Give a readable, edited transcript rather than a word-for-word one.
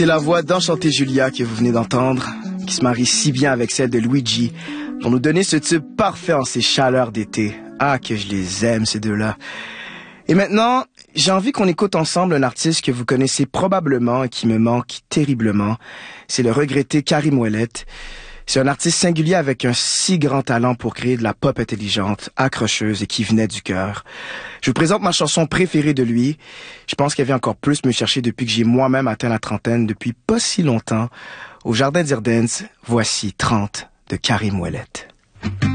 C'est la voix d'Enchanté Julia que vous venez d'entendre, qui se marie si bien avec celle de Luigi, pour nous donner ce tube parfait en ces chaleurs d'été. Ah, que je les aime, ces deux-là. Et maintenant, j'ai envie qu'on écoute ensemble un artiste que vous connaissez probablement et qui me manque terriblement. C'est le regretté Karim Ouellet. C'est un artiste singulier avec un si grand talent pour créer de la pop intelligente, accrocheuse et qui venait du cœur. Je vous présente ma chanson préférée de lui. Je pense qu'elle vient encore plus me chercher depuis que j'ai moi-même atteint la trentaine depuis pas si longtemps. Au Jardin d'Irden's, voici 30 de Karim Ouellet.